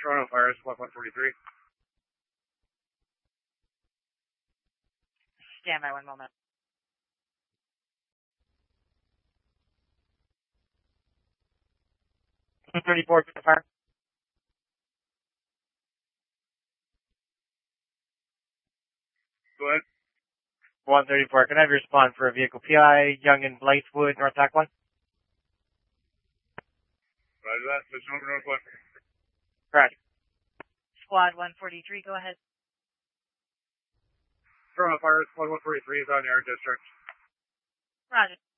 Toronto Fire, Squad 143. Stand by 1 moment. .34 to the fire. Go ahead. 134, can I have your respond for a vehicle PI, Young and Blythewood, North Act 1? Roger that. Switch over Northwest. Correct. Squad 143, go ahead. Toronto Fire, Squad 143 is on your district. Roger.